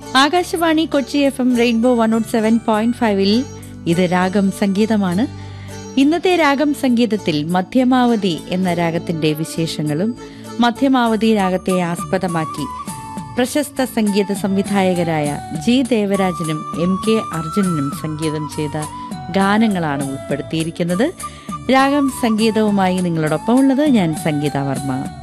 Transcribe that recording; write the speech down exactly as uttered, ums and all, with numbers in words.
Akashvani Kochi F M rainbow one not seven point ഫൈവിൽ ഇത് രാഗം സംഗീതമാണ്. ഇന്നത്തെ രാഗം സംഗീതത്തിൽ മധ്യമാവതി എന്ന രാഗത്തിന്റെ വിശേഷങ്ങളും മധ്യമാവതി രാഗത്തെ ആസ്പദമാക്കി പ്രശസ്ത സംഗീത സംവിധായകരായ ജി ദേവരാജനും എം കെ അർജുനനും സംഗീതം ചെയ്ത ഗാനങ്ങളാണ് ഉൾപ്പെടുത്തിയിരിക്കുന്നത്. രാഗം സംഗീതവുമായി നിങ്ങളോടൊപ്പം ഉള്ളത് ഞാൻ സംഗീത വർമ്മ.